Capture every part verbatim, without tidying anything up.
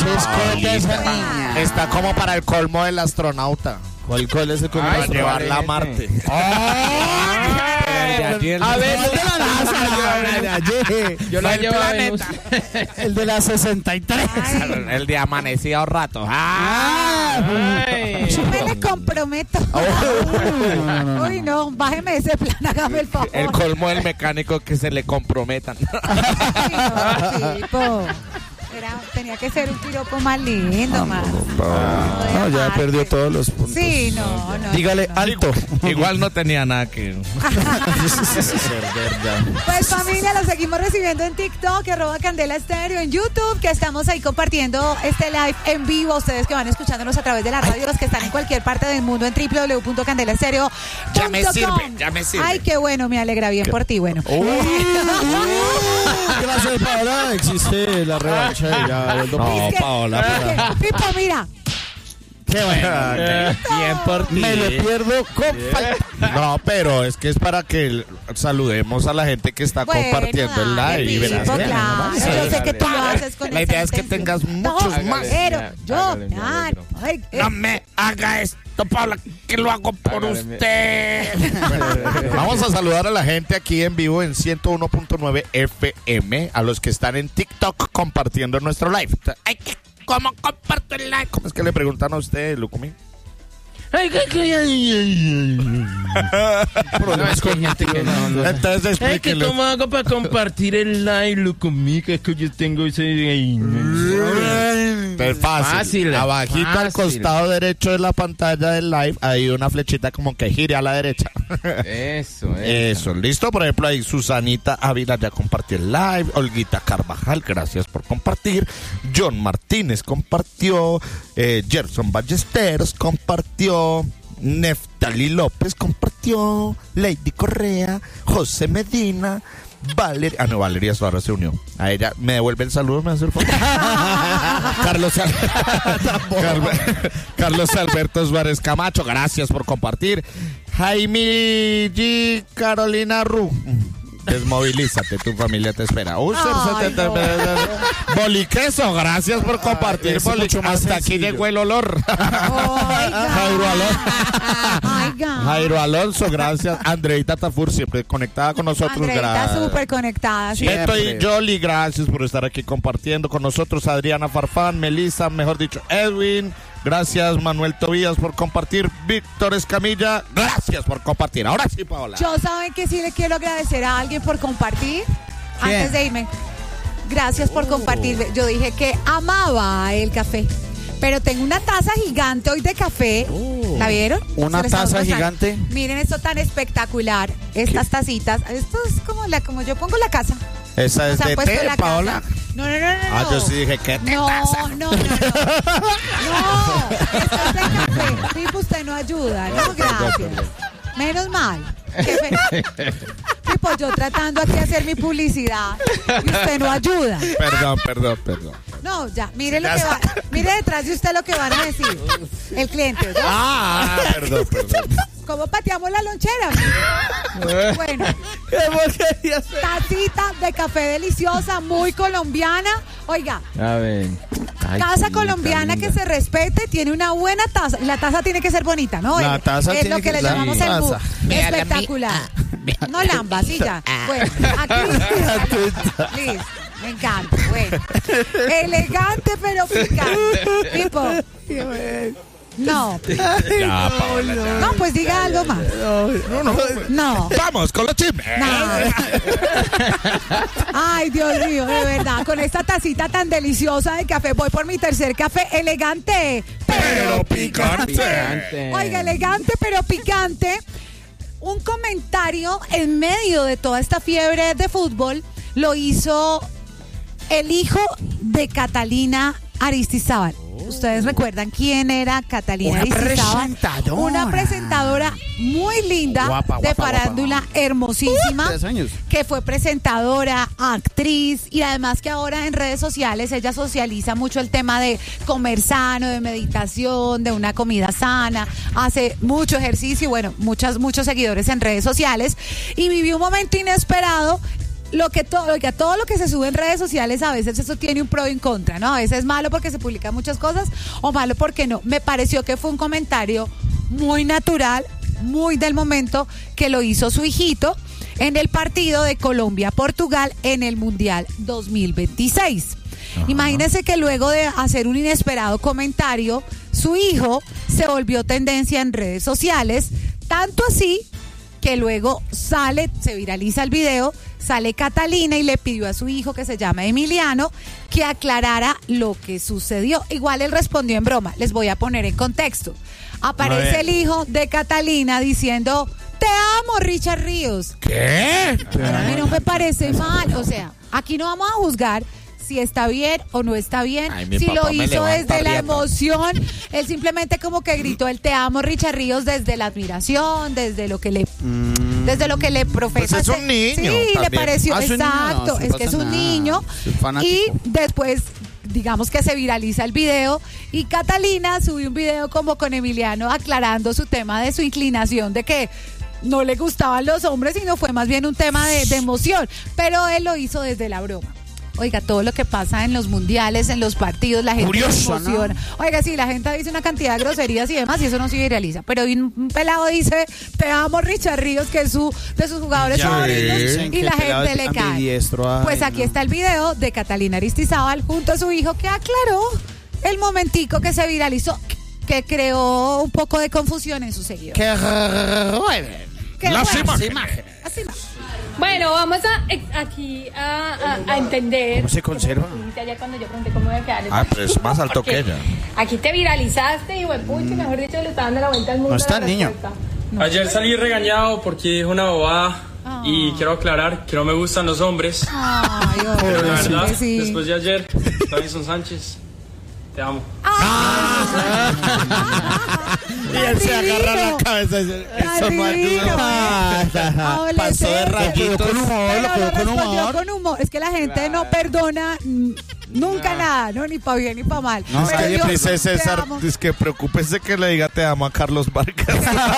Francisco está como para el colmo del astronauta. ¿Cuál, cuál es el colmo? Para llevarla a Marte. A ver, el de la NASA. Yo la llevo a Venus. El de la sesenta y tres. El de amanecido rato. Yo me le comprometo. Uy, no, bájeme ese plan, hágame el favor. El colmo del mecánico que se le comprometan. Ay, no, tipo. Era, tenía que ser un piropo más lindo, Ah, más. no, no, ya perdió todos los puntos. Sí, no, no. Dígale no, no. alto. Igual no tenía nada que... Pues familia, lo seguimos recibiendo en TikTok, arroba Candela Estéreo, en YouTube, que estamos ahí compartiendo este live en vivo. Ustedes que van escuchándonos a través de la radio, los que están en cualquier parte del mundo en doble u doble u doble u punto candela estéreo punto com. Ya me sirve, ya me sirve. Ay, qué bueno, me alegra bien por ti, bueno. Uy, gracias, Paola. Existe la revancha de ya del domingo. No, Es que- Paola, es que, Pipo, mira. Qué bueno. Bien por ti. Me le pierdo con falta. No, pero es que es para que el- saludemos a la gente que está Bueno, compartiendo el dale, live. Y verás, Pipo, bien, claro, ¿no? yo Sí, sé que tú lo dale. haces con La esa idea es que intención. tengas muchos No, más. Pero Hágale, yo, hágale, mi ay, alegro. ay, eh, No me haga esto, Paula, que lo hago por Hágale, mi- usted. Vamos a saludar a la gente aquí en vivo en ciento uno punto nueve F M, a los que están en TikTok compartiendo nuestro live. Ay, ¿cómo comparto el live? ¿Cómo es que le preguntan a usted, Lucumí? Ay, que, que, ay, ay, ay. No, es que hay gente que no, no. Entonces Ay, que explíquenle. cómo hago para compartir el live, lo conmigo, es que yo tengo ese... Pues fácil. Fácil, Abajito al fácil. costado derecho de la pantalla del live hay una flechita como que gire a la derecha. Eso, Eso, listo. Por ejemplo, ahí Susanita Ávila ya compartió el live. Olguita Carvajal, gracias por compartir. John Martínez compartió. Eh, Gerson Ballesteros compartió. Neftali López compartió. Lady Correa. José Medina. Valeria. Ah, no, Valeria Suárez se unió. A ella, ¿me devuelve el saludo? ¿Me hace el favor? Carlos, Al- Carlos, Carlos Alberto Suárez Camacho, gracias por compartir. Jaime G. Carolina Ru. Desmovilízate, tu familia te espera. User Ay, setenta. no. Boliqueso, gracias por compartir. es Boli- mucho más Hasta aquí sencillo. llegó el olor. Oiga. Jairo Alonso. Oiga. Jairo Alonso, gracias. Andreita Tafur, siempre conectada con nosotros. Andreita gracias. súper conectada. Sí. Beto y Siempre. Jolly, gracias por estar aquí compartiendo con nosotros. Adriana Farfán, Melissa, mejor dicho, Edwin. Gracias, Manuel Tobías, por compartir. Víctor Escamilla, gracias por compartir. Ahora sí, Paola. Yo saben que sí le quiero agradecer a alguien por compartir. ¿Quién? Antes de irme. Gracias por compartir. Yo dije que amaba el café. Pero tengo una taza gigante hoy de café. ¿La vieron? Una Se les estamos taza mostrando. gigante. Miren esto tan espectacular. Estas tacitas. Esto es como la como yo pongo la casa. Esa es O sea, de puesto té, la Paola. casa. No, no, no, no. Ah, no. yo sí dije que te No, taza. no, no, no. No, esto es de café. Pipo, usted no ayuda. No, gracias. Menos mal. Qué fe- Pipo, yo tratando aquí de hacer mi publicidad y usted no ayuda. Perdón, perdón, perdón. No, ya, mire lo Ya que está. va. Mire detrás de usted lo que van a decir. El cliente. ¿no? Ah, perdón, perdón. ¿Cómo pateamos la lonchera? Bueno, ¿Qué porquería? tacita de café deliciosa, muy colombiana. Oiga, A ver. Ay, taza qué colombiana linda. que se respete, tiene una buena taza. La taza tiene que ser bonita, ¿no? La Es- taza es tiene lo que, que le ser llamamos el bu. taza. Espectacular. No lamba, sí ya. Bueno, aquí. Liz, me encanta. Bueno. Elegante pero picante. Tipo. No. Ya, Paola, ya. No, pues diga algo más. No, no. No. Vamos con los chismes. Nada. Ay, Dios mío, de verdad, con esta tacita tan deliciosa de café, voy por mi tercer café elegante, Pero picante. Picante. Oiga, elegante, pero picante. Un comentario en medio de toda esta fiebre de fútbol lo hizo el hijo de Catalina Aristizábal. ¿Ustedes recuerdan quién era Catalina Una Aristizábal? presentadora. Una presentadora muy linda, Guapa, de guapa, farándula hermosísima, Tres años. que fue presentadora, actriz y además que ahora en redes sociales ella socializa mucho el tema de comer sano, de meditación, de una comida sana, hace mucho ejercicio y bueno, muchas, muchos seguidores en redes sociales y vivió un momento inesperado lo que todo, lo que todo lo que se sube en redes sociales a veces eso tiene un pro y un contra, ¿no? A veces es malo porque se publican muchas cosas o malo porque no. Me pareció que fue un comentario muy natural, muy del momento, que lo hizo su hijito en el partido de Colombia-Portugal en el Mundial dos mil veintiséis. Ajá. Imagínense que luego de hacer un inesperado comentario, su hijo se volvió tendencia en redes sociales, tanto así que luego sale, se viraliza el video, sale Catalina y le pidió a su hijo, que se llama Emiliano, que aclarara lo que sucedió. Igual él respondió en broma. Les voy a poner en contexto. Aparece el hijo de Catalina diciendo: te amo, Richard Ríos. ¿Qué? A mí no me parece mal. O sea, aquí no vamos a juzgar si está bien o no está bien. Ay, mi si papá lo me hizo levanta desde la riendo. emoción, él simplemente como que gritó el te amo, Richard Ríos, desde la admiración, desde lo que le desde lo que le profesa. Pues es un niño Sí, le también. pareció, Ah, es un niño, exacto, no, sí es que es pasa un nada. niño. Es fanático. Y después, digamos que se viraliza el video y Catalina subió un video como con Emiliano aclarando su tema de su inclinación, de que no le gustaban los hombres, sino fue más bien un tema de, de emoción, pero él lo hizo desde la broma. Oiga, todo lo que pasa en los mundiales, en los partidos, la gente se Curioso, emociona. ¿No? Oiga, sí, la gente dice una cantidad de groserías y demás, y eso no se viraliza. Pero un, un pelado dice, te amo, Richard Ríos, que es su, de sus jugadores Ya favoritos, dicen y que la pelado gente es le cae. ambidiestro, ay, Pues aquí no. está el video de Catalina Aristizábal junto a su hijo, que aclaró el momentico que se viralizó, que creó un poco de confusión en sus seguidores. ¡Qué rueden! Qué Las bueno. imágenes. Así va. Bueno, vamos a ex- aquí a, a- a entender. ¿Cómo se conserva? Ayer cuando yo pregunté cómo iba a quedar el Ah, pero es partido, más alto porque que ella. Aquí te viralizaste y huepucho, mejor dicho, le está dando la vuelta al mundo. No está a la el niño. respuesta. Ayer salí regañado porque dije una bobada y quiero aclarar que no me gustan los hombres. Ay, Pero la oye, verdad, sí. después de ayer, Davinson Sánchez, te amo. Y él se agarra la cabeza y dice, eso no ayuda. Pasó de rayito con humor, Pero lo lo cogió con respondió humor. con humor. Es que la gente no perdona mm, nunca nada, ¿no? Ni para bien ni para mal. No, Pero nadie yo Dice te César, amo. es que preocúpese que le diga te amo a Carlos Vargas.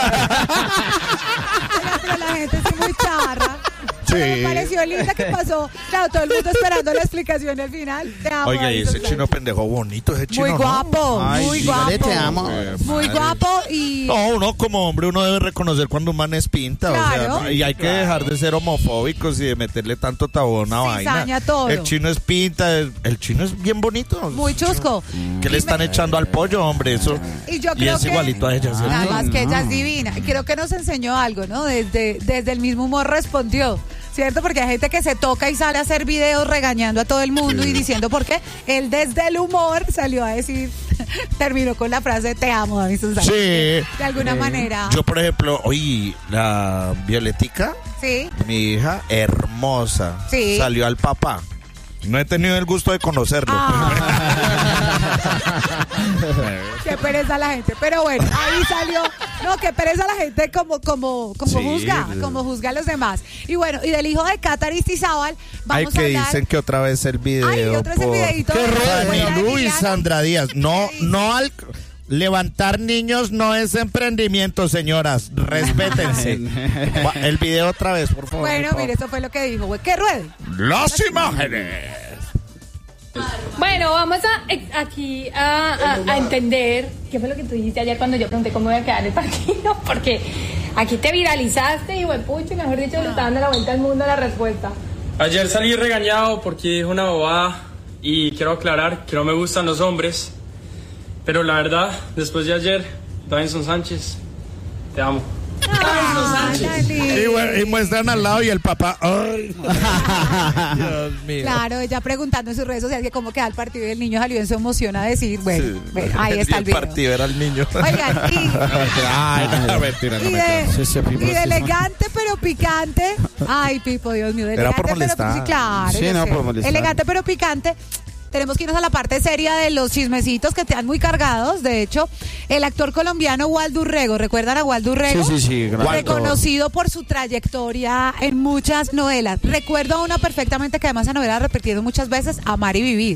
Pero la gente es muy charra. Sí. Pero me pareció linda que pasó. Claro, todo el mundo esperando la explicación al final. Te amo. Oiga, y Davinson ese chino Sánchez. pendejo bonito, ese chino. Muy ¿no? guapo, Ay, muy dígale, guapo. te amo. Muy Madre. guapo y. No, uno como hombre, uno debe reconocer cuando un man es pinta. Claro. O sea, y hay que dejar de ser homofóbicos y de meterle tanto tabón a vaina. Cizaña todo. El chino es pinta, el, el chino es bien bonito. Muy chusco. ¿Qué le están echando al pollo, hombre? Eso. Y yo Y creo es que, igualito a ella, ¿sí? Además Ay, que ella no. es divina. Y creo que nos enseñó algo, ¿no? Desde, desde el mismo humor respondió. ¿Cierto? Porque hay gente que se toca y sale a hacer videos regañando a todo el mundo y diciendo por qué. Él desde el humor salió a decir, terminó con la frase te amo, Davinson Sánchez. Sí. De alguna manera. Yo, por ejemplo, oye, la Violetica, Sí. mi hija, hermosa, Sí. salió al papá. No he tenido el gusto de conocerlo. Qué pereza la gente. Pero bueno, ahí salió. No, qué pereza la gente como, como, como Sí. juzga, como juzga a los demás. Y bueno, y del hijo de Cata Aristizábal, Hay vamos que a hablar. dicen que otra vez el video. Ay, otra vez el por- videíto ¡Qué de- rollo! de Fanny Lu y Emiliano. Sandra Díaz. No, ¿Qué dice? no al. Levantar niños no es emprendimiento, señoras. Respétense. Va, el video otra vez, por favor. Bueno, por favor. mire, eso fue lo que dijo, güey. Que ruede. Las imágenes. Bueno, vamos a ex- aquí a, a- a entender qué fue lo que tú dijiste ayer cuando yo pregunté cómo iba a quedar el partido, porque aquí te viralizaste y huepucho, mejor dicho, le está dando la vuelta al mundo a la respuesta. Ayer salí regañado porque dije una bobada y quiero aclarar que no me gustan los hombres. Pero la verdad, después de ayer, Davinson Sánchez, te amo. Ah, tan lindo. Y, bueno, y muestran al lado y el papá. ¡Ay! Dios mío. Claro, ella preguntando en sus redes sociales que cómo queda el partido y el niño salió en su emoción a decir, bueno, Sí. bueno, ahí está Y el video. partido era el niño. Oigan, y, Ay, no, mentira, no y me de, Sí, sí, Pipo, y de sí. elegante pero picante. Ay, Pipo, Dios mío, de Era elegante por pero molestar. sí, claro. Sí, yo no, sé. por molestar. Elegante pero picante. Tenemos que irnos a la parte seria de los chismecitos que están muy cargados. De hecho, el actor colombiano Waldo Urrego, ¿recuerdan a Waldo Urrego? Sí, sí, sí, gran Reconocido por su trayectoria en muchas novelas. Recuerdo a una perfectamente que además esa novela ha repetido muchas veces, Amar y Vivir.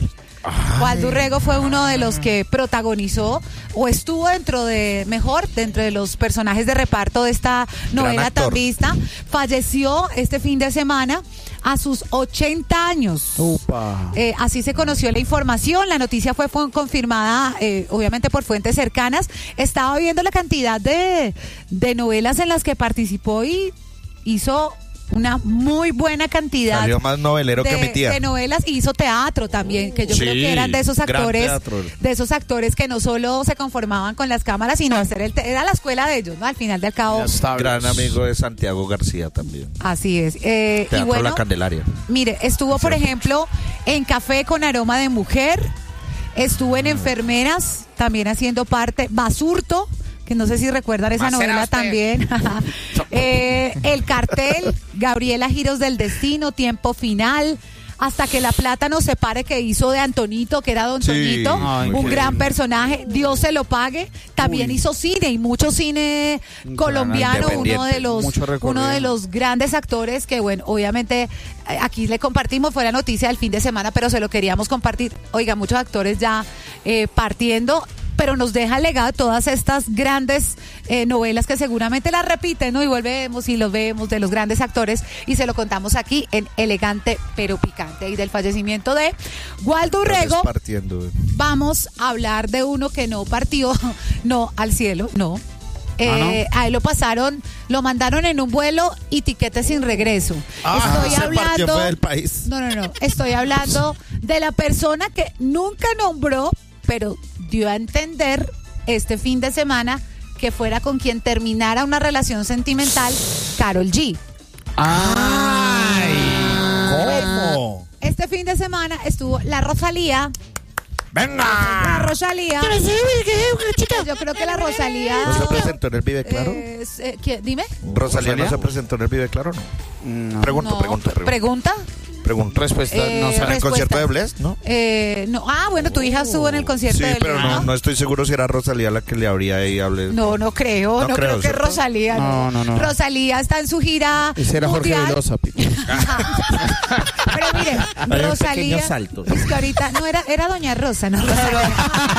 Waldo Urrego fue uno de los que protagonizó o estuvo dentro de, mejor, dentro de los personajes de reparto de esta novela tan vista. Falleció este fin de semana a sus ochenta años. Upa. Eh, así se conoció la información. La noticia fue, fue confirmada, eh, obviamente, por fuentes cercanas. Estaba viendo la cantidad de, de novelas en las que participó y hizo una muy buena cantidad. Salió más novelero de, que mi tía. de novelas, y hizo teatro también, que yo sí, creo que eran de esos actores, de esos actores que no solo se conformaban con las cámaras, sino hacer el te era la escuela de ellos, ¿no? Al final del cabo. Gran amigo de Santiago García también. Así es. Eh, Teatro y bueno, La Candelaria. Mire, estuvo, por Sí. ejemplo, en Café con Aroma de Mujer, estuvo en Enfermeras, también haciendo parte, Basurto, que no sé si recuerdan esa Más será novela usted. también. eh, El Cartel, Gabriela Giros del Destino, Tiempo Final, Hasta que la plata nos separe, que hizo de Antonito, que era Don Sí. Toñito, Ay, un qué gran lindo. personaje. Dios se lo pague. También Uy. hizo cine, y mucho cine colombiano, uno independiente, de los mucho recorrido. uno de los grandes actores que, bueno, obviamente eh, aquí le compartimos, fue la noticia del fin de semana, pero se lo queríamos compartir. Oiga, muchos actores ya eh, partiendo, pero nos deja legado todas estas grandes eh, novelas que seguramente las repiten, ¿no? Y volvemos y los vemos, de los grandes actores, y se lo contamos aquí en Elegante pero Picante. Y del fallecimiento de Waldo Urrego, Partiendo, güey. vamos a hablar de uno que no partió, no al cielo, no. Eh, ¿Ah, A él lo pasaron, lo mandaron en un vuelo y tiquete sin regreso. Ah, Estoy se partió hablando, fue del país. no, no, no, estoy hablando de la persona que nunca nombró, pero dio a entender este fin de semana que fuera con quien terminara una relación sentimental, Karol G. Ay. ¿Cómo? Este fin de semana estuvo la Rosalía. La ¡Venga! Rosalía. Yo creo que la Rosalía. ¿No se presentó en el Vive Claro? Eh, eh, ¿qué? Dime. ¿Rosalía no ¿Rosalía? se presentó en el Vive Claro? No. No. Pregunto, No, pregunto, pregunto. ¿Pregunta? Pregunto. Respuesta, Eh, no sé. ¿En el respuesta. concierto de Bless, no? Eh, no. Ah, bueno, tu hija estuvo en el concierto Sí, de pero Bless, no, ¿no? no estoy seguro si era Rosalía la que le abría ahí y hablé. No, no creo, No no, creo, creo, que ¿cierto? Rosalía. No, no, no. Rosalía está en su gira Ese era Jorge mundial. Velosa, Pico. Pero mire, un Rosalía. pequeño salto. Es que ahorita no era, era Doña Rosa, no Rosalía.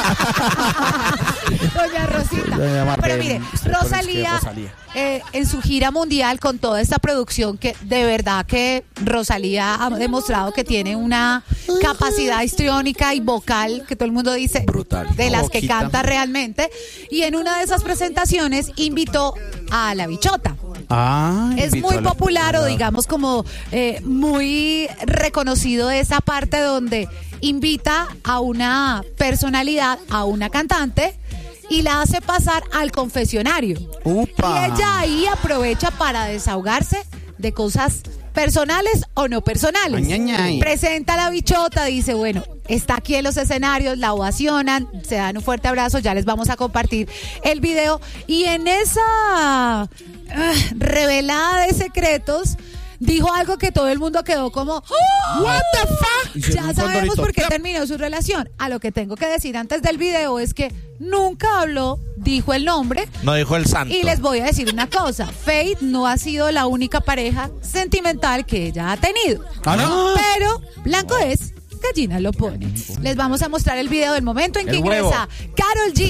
Doña Rosita. Doña Marta, Pero mire, usted parece que Rosalía, Rosalía. eh, en su gira mundial con toda esta producción, que de verdad que Rosalía ha demostrado que tiene una capacidad histriónica y vocal, que todo el mundo dice Brutal. de las que Boquita. canta realmente, y en una de esas presentaciones invitó a La Bichota. Ah, Es invito muy a la- popular, o digamos como eh, muy reconocido esa parte donde invita a una personalidad, a una cantante, y la hace pasar al confesionario. Upa. Y ella ahí aprovecha para desahogarse de cosas personales o no personales. Ay, ay, ay. Presenta a La Bichota, dice, bueno, está aquí en los escenarios, la ovacionan, se dan un fuerte abrazo, ya les vamos a compartir el video. Y en esa ah, revelada de secretos, dijo algo que todo el mundo quedó como, "Oh, what the fuck". Hicieron Ya un sabemos condorito. por qué terminó su relación. A lo que tengo que decir antes del video es que nunca habló, dijo el nombre. No dijo el santo. Y les voy a decir una cosa, Faith no ha sido la única pareja sentimental que ella ha tenido. Ah, ¿no? Pero blanco es, gallina lo pone. Les vamos a mostrar el video del momento en que El huevo. ingresa Karol G